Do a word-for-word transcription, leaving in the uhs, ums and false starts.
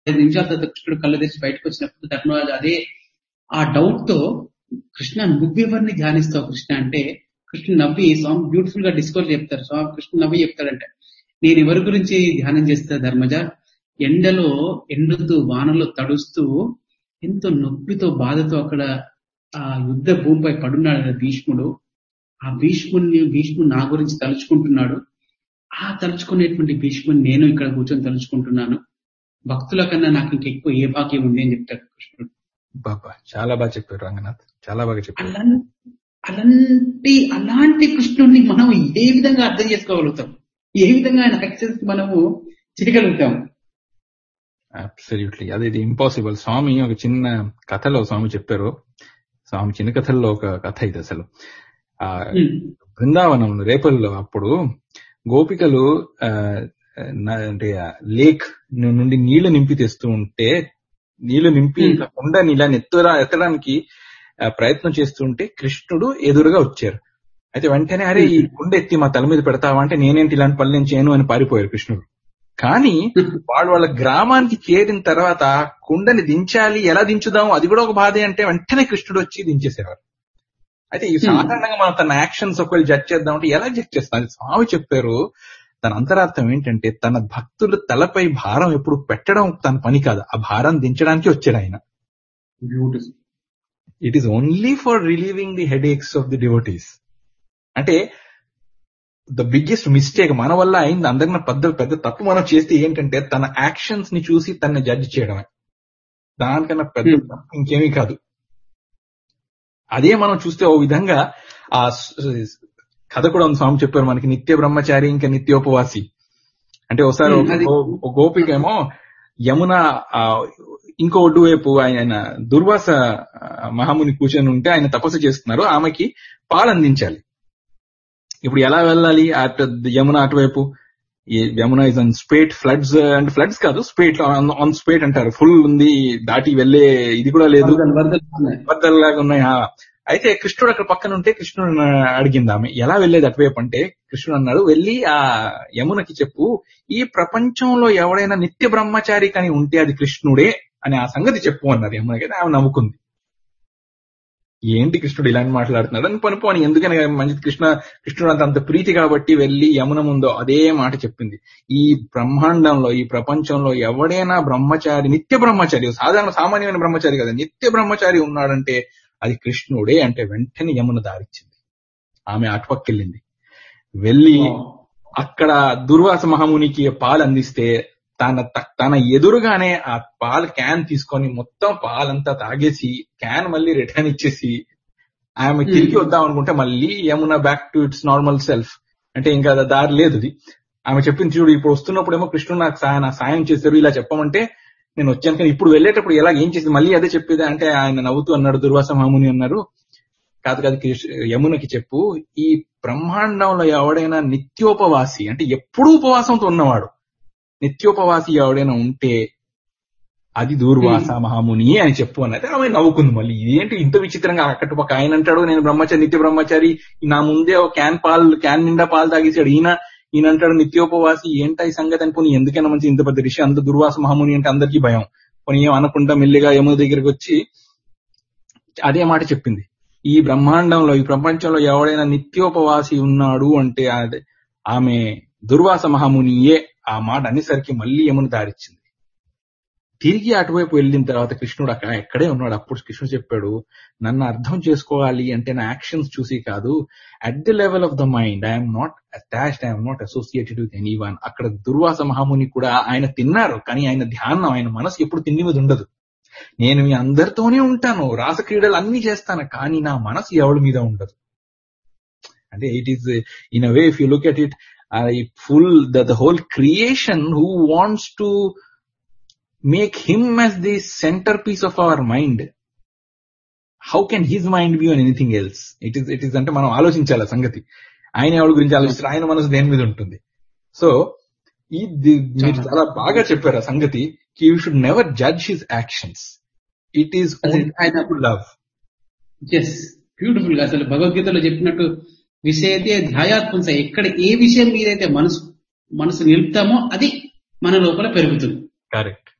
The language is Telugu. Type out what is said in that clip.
ఐదు నిమిషాల తర్వాత కృష్ణుడు కళ్ళు తెరిచి బయటకు వచ్చినప్పుడు ధర్మరాజు అదే ఆ డౌట్ తో కృష్ణ నువ్వెవరిని ధ్యానిస్తావు కృష్ణ అంటే కృష్ణుడు నవ్వి స్వామి బ్యూటిఫుల్ గా డిస్కవర్ చెప్తారు. స్వామి కృష్ణుడు నవ్వి చెప్తాడంటే నేను ఎవరి గురించి ధ్యానం చేస్తా ధర్మజ, ఎండలో ఎండుతూ వానలో తడుస్తూ ఎంతో నొప్పితో బాధతో అక్కడ ఆ యుద్ధ భూమిపై పడున్నాడు కదా భీష్ముడు. ఆ భీష్ముడిని భీష్ముడు నా గురించి తలుచుకుంటున్నాడు. ఆ తలుచుకునేటువంటి భీష్ముడిని నేను ఇక్కడ కూర్చొని తలుచుకుంటున్నాను. భక్తుల కన్నా నాకు ఇంకెక్కువ ఏ భాగ్యం ఉంది అని చెప్తాడు కృష్ణుడు. బాబా చాలా బాగా చెప్పారు రంగనాథ్, చాలా బాగా చెప్పారు. అలాంటి అలాంటి కృష్ణుడిని మనం ఏ విధంగా అర్థం చేసుకోగలుగుతాం, ఏ విధంగా ఆయన యాక్సెస్ మనము చేయగలుగుతాం? అబ్సల్యూట్లీ, అది ఇంపాసిబుల్. స్వామి ఒక చిన్న కథలో స్వామి చెప్పారు, స్వామి చిన్న కథల్లో ఒక కథ ఇది అసలు. ఆ బృందావనంలో రేపల్లో అప్పుడు గోపికలు అంటే లేక్ నుండి నీళ్లు నింపి తెస్తూ ఉంటే, నీళ్లు నింపి కొండని ఇలా ఎత్తరా ఎత్తడానికి ప్రయత్నం చేస్తుంటే కృష్ణుడు ఎదురుగా వచ్చారు. అయితే వెంటనే అరే ఈ కుండ ఎత్తి మా తల మీద పెడతావా అంటే నేనేంటి ఇలాంటి పనులు నేను చేయను అని పారిపోయారు కృష్ణుడు. కానీ వాడు వాళ్ళ గ్రామానికి చేరిన తర్వాత కుండని దించాలి, ఎలా దించుదాము అది కూడా ఒక బాధే అంటే వెంటనే కృష్ణుడు వచ్చి దించేసేవారు. అయితే ఈ సాధారణంగా మనం తన యాక్షన్స్ ఒకవేళ జడ్జ్ చేద్దామంటే ఎలా జడ్జ్ చేస్తాం? అది స్వామి చెప్పారు, తన అంతరార్థం ఏంటంటే తన భక్తులు తలపై భారం ఎప్పుడు పెట్టడం తన పని కాదు, ఆ భారం దించడానికి వచ్చాడు ఆయన. It is only for relieving the head X of the devotees. అంటే ద బిగ్గెస్ట్ మిస్టేక్ మన వల్ల అయింది, అందరికన్నా పెద్ద పెద్ద తప్పు మనం చేస్తే ఏంటంటే తన యాక్షన్స్ ని చూసి తనని జడ్జ్ చేయడమే. దానికన్నా పెద్ద తప్పు ఇంకేమీ కాదు. అదే మనం చూస్తే ఓ విధంగా ఆ కథ కూడా స్వామి చెప్పారు మనకి, నిత్య బ్రహ్మచారి ఇంకా నిత్యోపవాసి. అంటే ఒకసారి ఒక గోపిక ఏమో యమున ఇంకో ఒడ్డు వైపు ఆయన దుర్వాస మహాముని కూర్చొని ఉంటే ఆయన తపస్సు చేస్తున్నారు, ఆమెకి పాలు అందించాలి. ఇప్పుడు ఎలా వెళ్ళాలి? అటు యమున అటువైపు, యమున ఇస్ ఆన్ స్పేట్, ఫ్లడ్స్ అంటే ఫ్లడ్స్ కాదు స్పేట్, ఆన్ స్పేట్ అంటారు, ఫుల్ ఉంది, దాటి వెళ్లే ఇది కూడా లేదు, వరదల్లాగా ఉన్నాయి. అయితే కృష్ణుడు అక్కడ పక్కన ఉంటే కృష్ణుడు అడిగింది ఆమె ఎలా వెళ్లేది అటువైపు అంటే, కృష్ణుడు అన్నాడు వెళ్ళి ఆ యమునకి చెప్పు ఈ ప్రపంచంలో ఎవడైనా నిత్య బ్రహ్మచారి కానీ ఉంటే అది కృష్ణుడే అని ఆ సంగతి చెప్పు అన్నారు యమునకి. ఆమె నవ్వుకుంది, ఏంటి కృష్ణుడు ఇలాంటి మాట్లాడుతున్నాడు అని పని పోని, ఎందుకని మంచిది కృష్ణ కృష్ణుడు అంత అంత ప్రీతి కాబట్టి వెళ్లి యమున ముందు అదే మాట చెప్పింది. ఈ బ్రహ్మాండంలో ఈ ప్రపంచంలో ఎవడైనా బ్రహ్మచారి, నిత్య బ్రహ్మచారి, సాధారణ సామాన్యమైన బ్రహ్మచారి కదా, నిత్య బ్రహ్మచారి ఉన్నాడంటే అది కృష్ణుడే అంటే వెంటనే యమున దారిచ్చింది. ఆమె అటుపక్కెళ్ళింది, వెళ్ళి అక్కడ దుర్వాస మహామునికి పాలు అందిస్తే తన తన ఎదురుగానే ఆ పాలు క్యాన్ తీసుకొని మొత్తం పాలంతా తాగేసి క్యాన్ మళ్ళీ రిటర్న్ ఇచ్చేసి ఆమె తిరిగి వద్దాం అనుకుంటే మళ్ళీ Yamuna back to it's normal self. అంటే ఇంకా దారి లేదు. అది ఆమె చెప్పింది చూడు, ఇప్పుడు వస్తున్నప్పుడేమో కృష్ణుడు నాకు సాయం నాకు సాయం చేశారు ఇలా చెప్పమంటే నేను వచ్చాను, కానీ ఇప్పుడు వెళ్ళేటప్పుడు ఎలా ఏం చేసింది మళ్ళీ అదే చెప్పేది అంటే ఆయన నవ్వుతూ అన్నాడు, దుర్వాస మహాముని అన్నారు, కాదు కాదు యమునకి చెప్పు ఈ బ్రహ్మాండంలో ఎవడైనా నిత్యోపవాసి అంటే ఎప్పుడూ ఉపవాసంతో ఉన్నవాడు, నిత్యోపవాసి ఎవడైనా ఉంటే అది దూర్వాస మహాముని అని చెప్పు అన్నది. ఆమె నవ్వుకుంది. మళ్ళీ ఇదేంటి ఇంత విచిత్రంగా, అక్కడిపక్క ఆయన అంటాడు నేను బ్రహ్మచారి నిత్య బ్రహ్మచారి, నా ముందే ఒక క్యాన్ పాలు క్యాన్ నిండా పాలు తాగేసాడు ఈయన, ఈయన అంటాడు నిత్యోపవాసి, ఏంటా ఈ సంగతి అనుకుని ఎందుకైనా మంచి ఇంత పెద్ద ఋషి అంత దుర్వాస మహాముని అంటే అందరికీ భయం. పోనీ ఏం అనకుండా మెల్లిగా యమున దగ్గరికి వచ్చి అదే మాట చెప్పింది, ఈ బ్రహ్మాండంలో ఈ ప్రపంచంలో ఎవడైనా నిత్యోపవాసి ఉన్నాడు అంటే అదే ఆమె దుర్వాస మహామునియే. ఆ మాట అనేసరికి మళ్ళీ యమున దారిచ్చింది. తిరిగి అటువైపు వెళ్ళిన తర్వాత కృష్ణుడు అక్కడ ఎక్కడే ఉన్నాడు. అప్పుడు కృష్ణుడు చెప్పాడు, నన్ను అర్థం చేసుకోవాలి అంటే నా యాక్షన్స్ చూసి కాదు, at the level of the mind I'm not attached, I'm not associated with any one. అక్కడ దుర్వాస మహాముని కూడా ఆయన తిన్నారు, కానీ ఆయన ధ్యానం ఆయన మనసు ఎప్పుడు తిండి మీద ఉండదు. నేను మీ అందరితోనే ఉంటాను, రాసక్రీడలు అన్ని చేస్తాను, కానీ నా మనసు ఎవరి మీద ఉండదు. అంటే it is in a way if you look at it full the whole creation who wants to make him as the centerpiece of our mind, how can his mind be on anything else? It is it is అంటే మనం ఆలోచించాలి ఆ సంగతి. ఆయన ఎవరి గురించి ఆలోచిస్తారు, ఆయన మనసు దేని మీద ఉంటుంది. సో ఇది మీరు చాలా బాగా చెప్పారు ఆ సంగతి. You should never judge his actions, it is ఆయన లవ్. ఎస్, బ్యూటిఫుల్ గా అసలు భగవద్గీతలో చెప్పినట్టు విషయతే ధ్యాయాత్మక, ఎక్కడ ఏ విషయం మీదైతే మనసు మనసు నిలుపుతామో అది మన లోపల పెరుగుతుంది. కరెక్ట్.